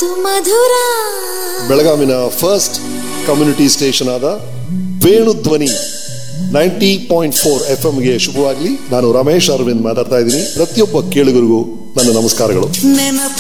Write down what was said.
ಮಧುರ. ಬೆಳಗಾವಿನ first community station ಆದ Venudhwani 90.4 FM ಶುಭವಾಗಲಿ. ನಾನು ರಮೇಶ್ ಅರವಿಂದ್ ಮಾತಾಡ್ತಾ ಇದ್ದೀನಿ. ಪ್ರತಿಯೊಬ್ಬ ಕೇಳುಗರಿಗೂ ನನ್ನ ನಮಸ್ಕಾರಗಳು.